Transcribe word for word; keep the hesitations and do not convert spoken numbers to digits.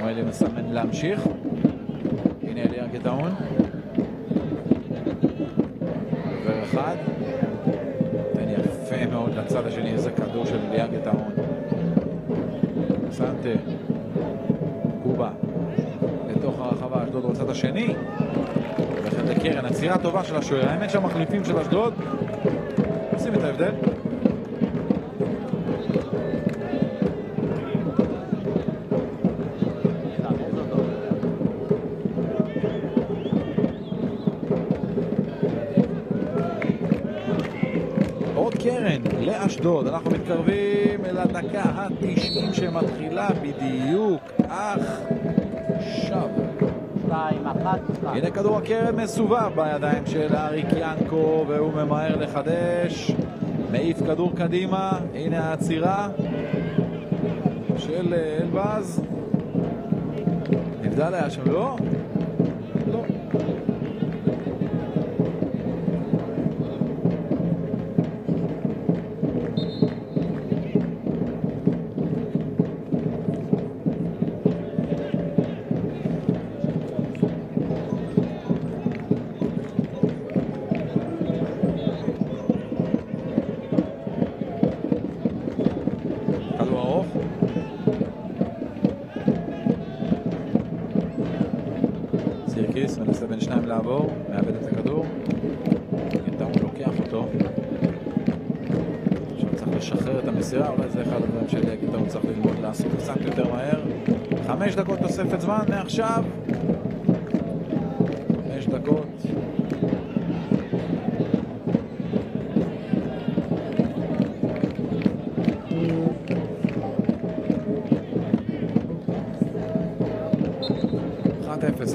שמואלי מסמן להמשיך. הנה אליה גטאון. עובר אחד. תן יפה מאוד לצד השני, איזה כדור של אליה גטאון. סנטה. קובה. לתוך הרחבה, אשדוד רוצה את השני. הולכת לקרן, הצירה טובה של השוער. האמת שהמחליפים של אשדוד עושים את ההבדל. עוד קרן לאשדוד. אנחנו מתקרבים אל הדקה ה-תשעים שמתחילה בדיוק עכשיו. הנה כדור הקרן מסובב בידיים של אריק ינקו והוא ממהר לחדש, מעיף כדור קדימה. הנה העצירה של אלבז. נבדל היה שם, לא? לא. סירקיס מנסה בין שניים לעבור, מאבד את הכדור. גטאון לוקח אותו. עכשיו צריך לשחרר את המסירה, אולי זה אחד הדברים של גטאון צריך ללמוד לעשות קצת יותר מהר. חמש דקות תוספת זמן מעכשיו. חמש דקות. אחת אפס